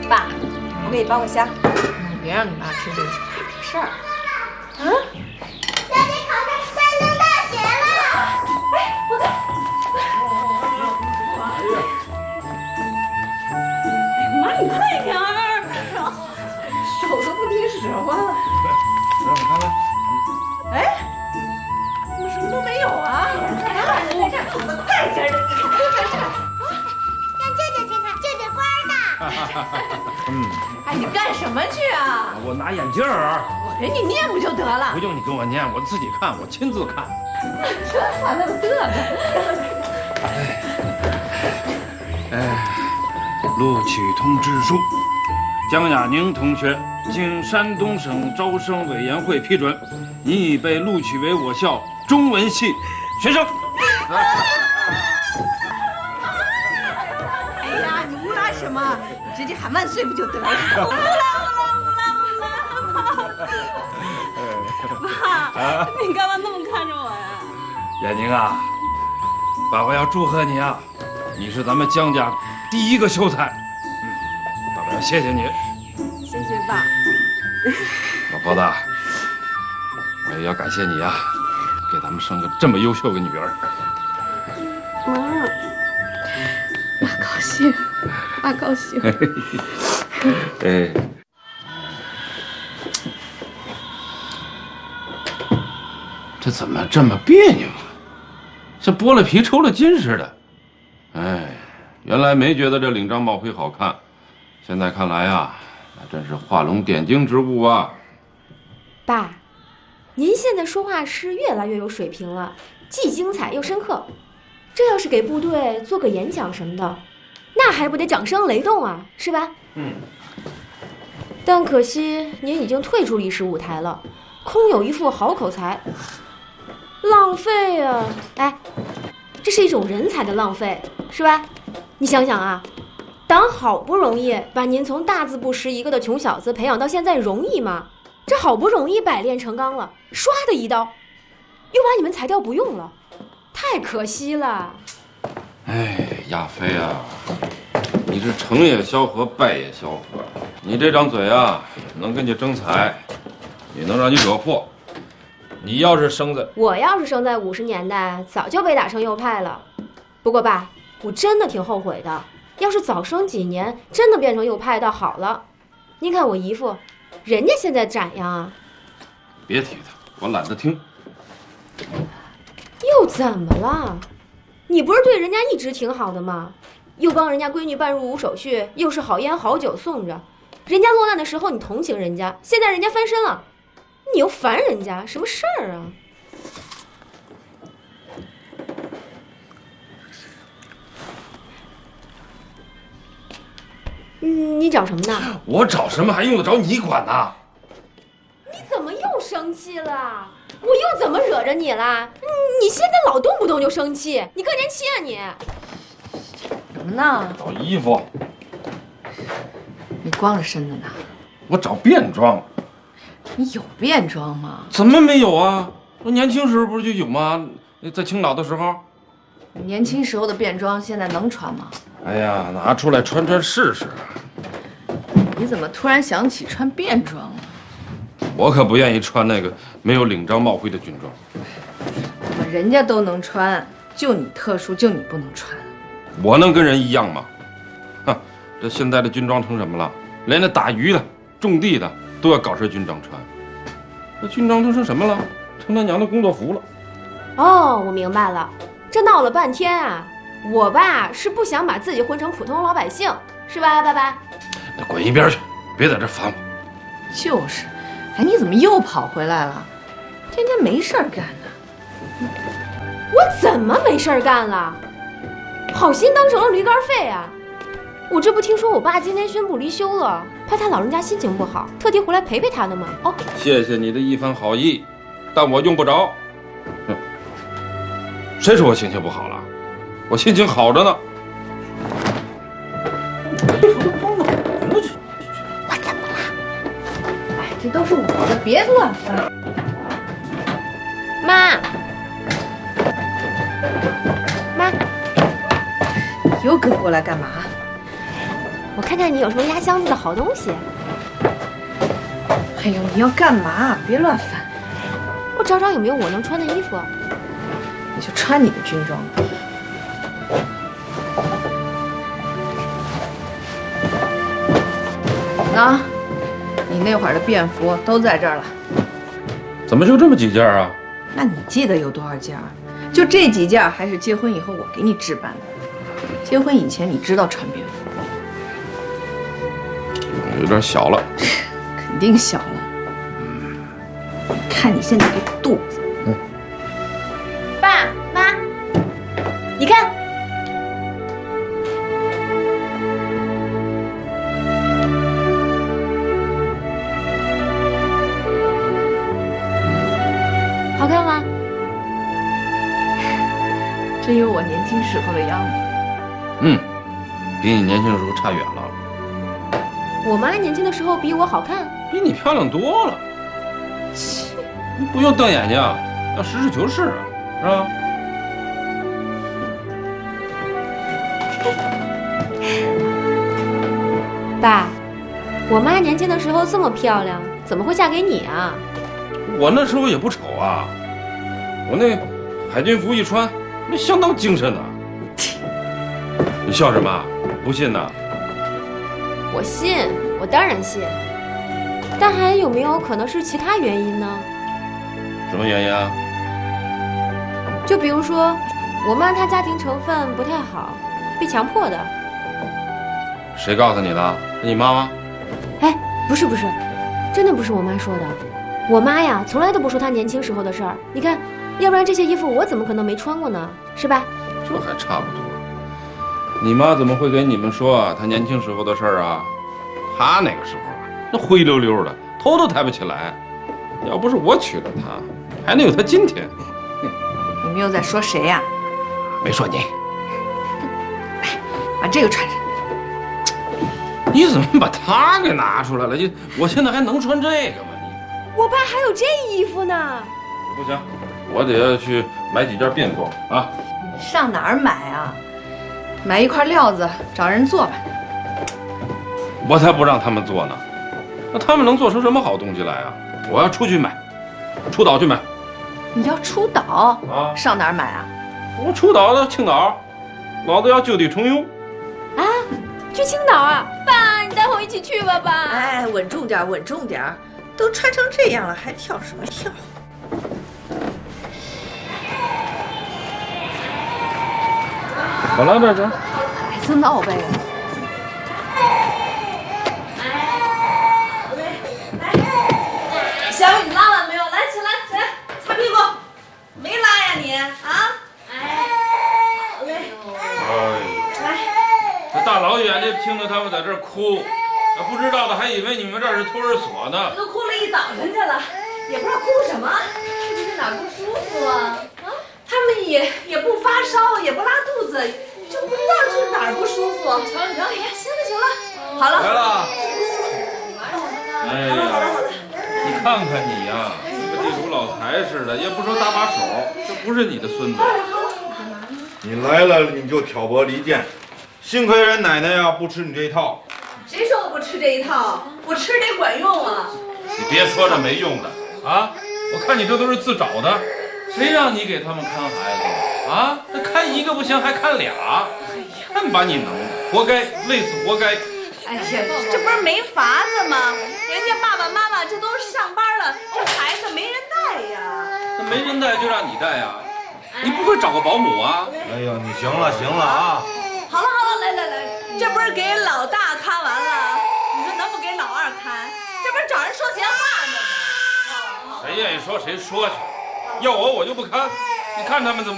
爸，我给你包个香。 别让你妈吃这个。 事儿。 小姐考上山东大学了。 哎，我看。哎呀妈，你快点儿！手都不听使唤了。 让我看看。 哎，怎么什么都没有啊？在这儿，跑得快些的，你看看这儿。 让舅舅先看，舅舅官的。 哎，你干什么去啊？ 我拿眼镜儿。 我给你念不就得了？ 不用你给我念，我自己看，我亲自看。 这还那么嘚瑟？ 录取通知书，江亚宁同学经山东省招生委员会批准，你已被录取为我校中文系学生。 哎呀，你乌拉什么？你直接喊万岁不就得了？爸，你干嘛那么看着我呀？ 亚宁啊，爸爸要祝贺你啊，你是咱们江家第一个秀才。爸爸要谢谢你。 谢谢爸。 老婆子，我也要感谢你啊，给咱们生个这么优秀的女儿。 妈高兴，爸高兴。 哎，这怎么这么别扭啊？像剥了皮抽了筋似的。哎，原来没觉得这领章帽徽好看，现在看来啊，那真是画龙点睛之物啊。 爸，您现在说话是越来越有水平了，既精彩又深刻。这要是给部队做个演讲什么的，那还不得掌声雷动啊，是吧？但可惜您已经退出历史舞台了，空有一副好口才，浪费啊！哎，这是一种人才的浪费，是吧？你想想啊，党好不容易把您从大字不识一个的穷小子培养到现在，容易吗？这好不容易百炼成钢了，唰的一刀，又把你们裁掉不用了，太可惜了。 哎，亚飞啊，你是成也萧何，败也萧何。你这张嘴啊，能跟你争财，也能让你惹祸。你要是生在…… 我要是生在50年代，早就被打成右派了。不过爸，我真的挺后悔的，要是早生几年，真的变成右派倒好了。您看我姨父，人家现在展样啊。 别提他，我懒得听。 又怎么了？你不是对人家一直挺好的吗？又帮人家闺女办入伍手续，又是好烟好酒送着，人家落难的时候你同情人家，现在人家翻身了，你又烦人家，什么事儿啊？你找什么呢？ 我找什么还用得着你管呢？ 你怎么又生气了？我又怎么惹着你了？你现在老动不动就生气，你更年期啊你？ 什么呢？ 找衣服， 你光着身子呢？ 我找便装。 你有便装吗？ 怎么没有啊？我年轻时候不是就有吗？在青岛的时候。 年轻时候的便装现在能穿吗？ 哎呀，拿出来穿穿试试。 你怎么突然想起穿便装了？ 我可不愿意穿那个没有领章帽徽的军装。 怎么人家都能穿，就你特殊，就你不能穿？ 我能跟人一样吗？哼，这现在的军装成什么了？连那打鱼的、种地的都要搞身军装穿。这军装都成什么了？成他娘的工作服了。 哦，我明白了，这闹了半天啊，我爸是不想把自己混成普通老百姓，是吧，爸爸？ 那滚一边去，别在这烦我。 就是，哎，你怎么又跑回来了？天天没事儿干呢。 我怎么没事儿干了？好心当成了驴肝肺啊！我这不听说我爸今天宣布离休了，怕他老人家心情不好，特地回来陪陪他的吗？哦， 谢谢你的一番好意，但我用不着。哼，谁说我心情不好了？我心情好着呢。 我怎么了？哎，这都是我的，别乱翻。 妈，妈， 又跟过来干嘛？ 我看看你有什么压箱子的好东西。 哎呦，你要干嘛？别乱翻， 我找找有没有我能穿的衣服。 你就穿你的军装吧。那，你那会儿的便服都在这儿了。 怎么就这么几件啊？ 那你记得有多少件？就这几件，还是结婚以后我给你置办的。结婚以前你知道穿便服， 有点小了。 肯定小了。看你现在这个肚子。 爸妈，你看，好看吗？ 真有我年轻时候的样子。 比你年轻的时候差远了， 我妈年轻的时候比我好看。 比你漂亮多了。你不用瞪眼睛，要实事求是啊，是吧？ 爸，我妈年轻的时候这么漂亮，怎么会嫁给你啊？ 我那时候也不丑啊，我那海军服一穿，那相当精神呢。你笑什么？不信呢？ 我信，我当然信。但还有没有可能是其他原因呢？ 什么原因啊？ 就比如说，我妈她家庭成分不太好，被强迫的。 谁告诉你的？是你妈吗？ 哎，不是，真的不是我妈说的。我妈呀，从来都不说她年轻时候的事儿。你看，要不然这些衣服我怎么可能没穿过呢？是吧？ 这还差不多。你妈怎么会给你们说啊？她年轻时候的事儿啊？她那个时候啊，那灰溜溜的，头都抬不起来。要不是我娶了她，还能有她今天。 你们又在说谁呀？ 没说你。 把这个穿上。 你怎么把它给拿出来了？我现在还能穿这个吗？ 我爸还有这衣服呢。 不行，我得要去买几件便装啊。 上哪儿买啊？买一块料子，找人做吧。 我才不让他们做呢，那他们能做出什么好东西来啊？我要出去买，出岛去买。 你要出岛啊？ 上哪儿买啊？ 我出岛到青岛，老子要就地重游。 啊，去青岛啊？爸，你带我一起去吧，爸。 哎，稳重点，稳重点，都穿成这样了，还跳什么跳？ 我来这。 孩子闹呗。 小雨，你拉完没有？来，起来，擦屁股。没拉呀你啊？ 这大老远的听着他们在这儿哭，不知道的还以为你们这儿是托儿所呢。 都哭了一早晨去了，也不知道哭什么，是不是哪儿不舒服啊？他们也不发烧，也不拉肚子，就不知道是哪儿不舒服。行了，行了，好了。 来了。哎呀，你看看你呀，跟地主老财似的，也不说搭把手，这不是你的孙子。 你来了你就挑拨离间，幸亏人奶奶呀不吃你这一套。 谁说我不吃这一套？我吃这管用啊！ 你别说这没用的啊！我看你这都是自找的，谁让你给他们看孩子啊？那看一个不行，还看俩，真把你能的，活该，累死活该。 哎呀，这不是没法子吗？人家爸爸妈妈这都上班了，这孩子没人带呀。 那没人带就让你带呀，你不会找个保姆啊？ 哎呦，你行了啊！ 好了，来，这不是给老大看完了，你说能不给老二看？这不是找人说闲话呢吗？ 谁愿意说谁说去，要我就不看，你看他们怎么。